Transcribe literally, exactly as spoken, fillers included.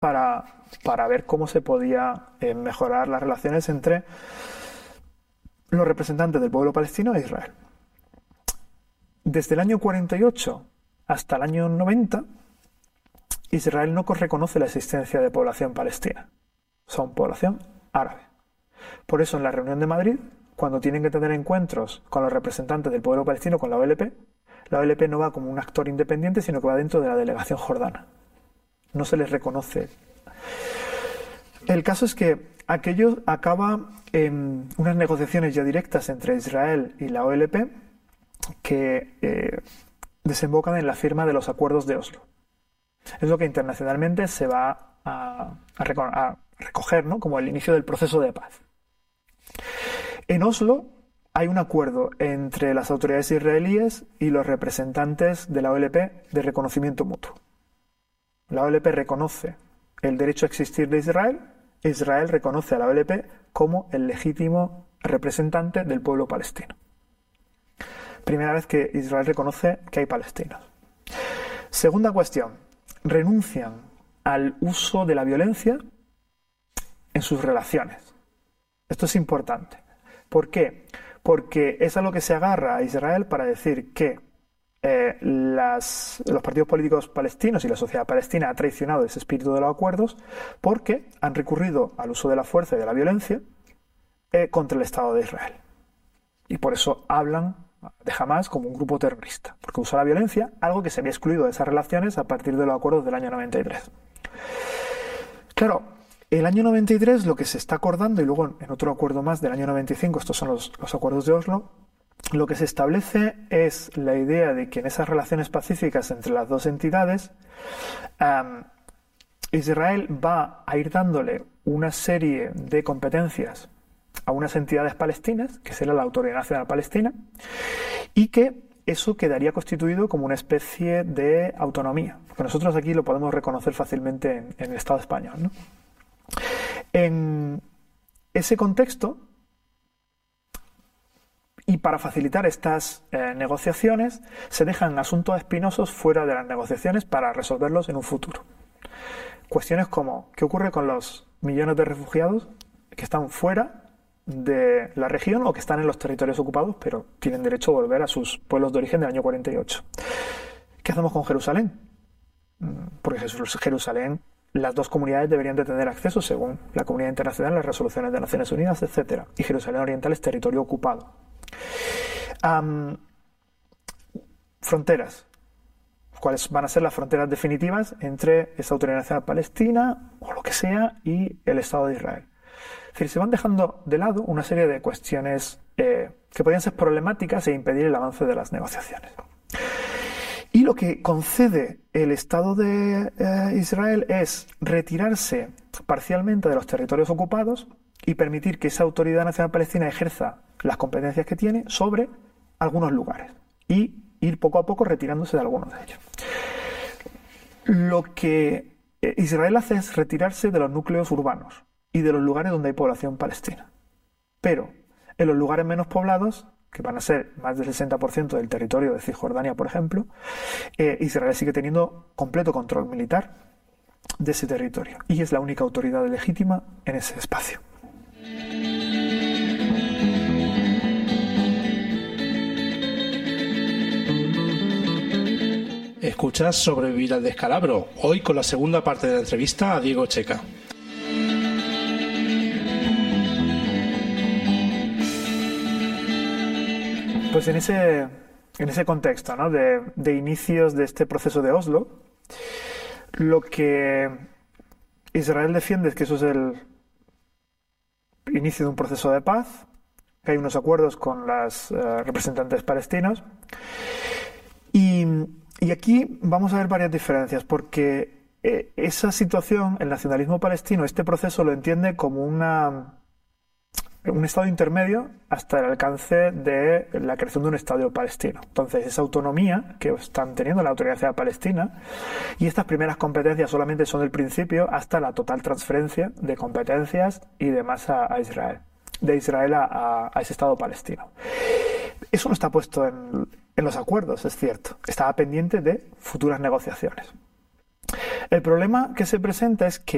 para, para ver cómo se podía eh, mejorar las relaciones entre los representantes del pueblo palestino e Israel. Desde el año cuarenta y ocho hasta el año noventa, Israel no reconoce la existencia de población palestina. Son población árabe. Por eso, en la reunión de Madrid, cuando tienen que tener encuentros con los representantes del pueblo palestino, con la O L P, la O L P no va como un actor independiente, sino que va dentro de la delegación jordana. No se les reconoce. El caso es que aquello acaba en unas negociaciones ya directas entre Israel y la O L P que eh, desembocan en la firma de los acuerdos de Oslo. Es lo que internacionalmente se va a, a, reco a recoger, ¿no?, como el inicio del proceso de paz. En Oslo hay un acuerdo entre las autoridades israelíes y los representantes de la O L P de reconocimiento mutuo. La O L P reconoce el derecho a existir de Israel, e Israel reconoce a la O L P como el legítimo representante del pueblo palestino. Primera vez que Israel reconoce que hay palestinos. Segunda cuestión, renuncian al uso de la violencia en sus relaciones. Esto es importante. ¿Por qué? Porque es a lo que se agarra a Israel para decir que eh, las, los partidos políticos palestinos y la sociedad palestina ha traicionado ese espíritu de los acuerdos porque han recurrido al uso de la fuerza y de la violencia eh, contra el Estado de Israel. Y por eso hablan de Hamás como un grupo terrorista, porque usó la violencia, algo que se había excluido de esas relaciones a partir de los acuerdos del año noventa y tres. Claro, el año noventa y tres lo que se está acordando, y luego en otro acuerdo más del año noventa y cinco, estos son los, los acuerdos de Oslo, lo que se establece es la idea de que en esas relaciones pacíficas entre las dos entidades, um, Israel va a ir dándole una serie de competencias a unas entidades palestinas, que será la Autoridad Nacional Palestina, y que eso quedaría constituido como una especie de autonomía, porque nosotros aquí lo podemos reconocer fácilmente en, en el Estado español, ¿no? En ese contexto, y para facilitar estas eh, negociaciones, se dejan asuntos espinosos fuera de las negociaciones para resolverlos en un futuro. Cuestiones como, ¿qué ocurre con los millones de refugiados que están fuera de la región o que están en los territorios ocupados, pero tienen derecho a volver a sus pueblos de origen del año cuarenta y ocho? ¿Qué hacemos con Jerusalén? Porque Jerusalén, las dos comunidades deberían de tener acceso, según la comunidad internacional, las resoluciones de Naciones Unidas, etcétera. Y Jerusalén Oriental es territorio ocupado. Um, fronteras. ¿Cuáles van a ser las fronteras definitivas entre esa Autoridad Nacional Palestina, o lo que sea, y el Estado de Israel? Es decir, se van dejando de lado una serie de cuestiones eh, que podrían ser problemáticas e impedir el avance de las negociaciones. Y lo que concede el Estado de eh, Israel es retirarse parcialmente de los territorios ocupados y permitir que esa Autoridad Nacional Palestina ejerza las competencias que tiene sobre algunos lugares y ir poco a poco retirándose de algunos de ellos. Lo que Israel hace es retirarse de los núcleos urbanos y de los lugares donde hay población palestina. Pero en los lugares menos poblados, que van a ser más del sesenta por ciento del territorio de Cisjordania, por ejemplo, eh, Israel sigue teniendo completo control militar de ese territorio y es la única autoridad legítima en ese espacio. Escuchas Sobrevivir al descalabro, hoy con la segunda parte de la entrevista a Diego Checa. Pues en ese, en ese contexto, ¿no?, de, de inicios de este proceso de Oslo, lo que Israel defiende es que eso es el inicio de un proceso de paz, que hay unos acuerdos con los uh, representantes palestinos, y, y aquí vamos a ver varias diferencias, porque eh, esa situación, el nacionalismo palestino, este proceso lo entiende como una... un estado intermedio hasta el alcance de la creación de un Estado palestino. Entonces, esa autonomía que están teniendo la Autoridad Nacional Palestina y estas primeras competencias solamente son el principio hasta la total transferencia de competencias y demás a, a Israel, de Israel a, a, a ese Estado palestino. Eso no está puesto en, en los acuerdos, es cierto. Estaba pendiente de futuras negociaciones. El problema que se presenta es que